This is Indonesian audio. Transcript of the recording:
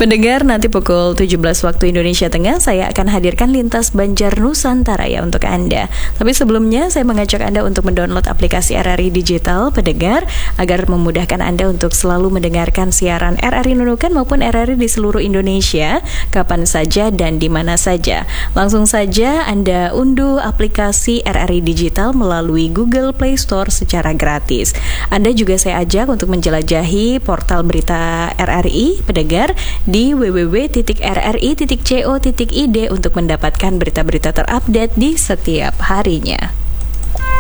Pendengar, nanti pukul 17 waktu Indonesia Tengah saya akan hadirkan Lintas Banjar Nusantara ya untuk Anda. Tapi sebelumnya saya mengajak Anda untuk mendownload aplikasi RRI Digital pendengar agar memudahkan Anda untuk selalu mendengarkan siaran RRI Nunukan maupun RRI di seluruh Indonesia kapan saja dan di mana saja. Langsung saja Anda unduh aplikasi RRI Digital melalui Google Play Store secara gratis. Anda juga saya ajak untuk menjelajahi portal berita RRI pendengar di www.rri.co.id untuk mendapatkan berita-berita terupdate di setiap harinya.